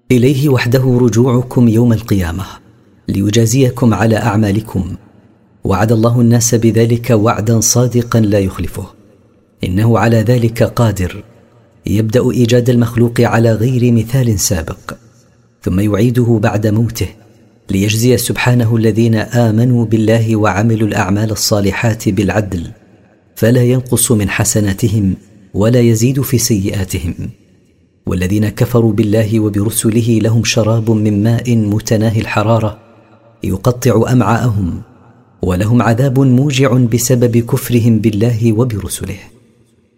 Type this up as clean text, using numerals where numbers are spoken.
إليه وحده رجوعكم يوم القيامة ليجازيكم على أعمالكم، وعد الله الناس بذلك وعدا صادقا لا يخلفه، إنه على ذلك قادر. يبدأ إيجاد المخلوق على غير مثال سابق، ثم يعيده بعد موته ليجزي سبحانه الذين آمنوا بالله وعملوا الأعمال الصالحات بالعدل، فلا ينقص من حسناتهم ولا يزيد في سيئاتهم. والذين كفروا بالله وبرسله لهم شراب من ماء متناهي الحرارة يقطع أمعاءهم، ولهم عذاب موجع بسبب كفرهم بالله وبرسله.